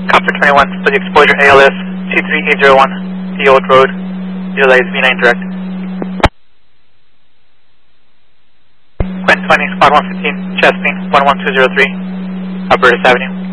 Copter 21, study exposure ALS 23801, the old road, utilize V9 direct. Quentin 20, spot 115, Chesney 11203, Albertus Avenue.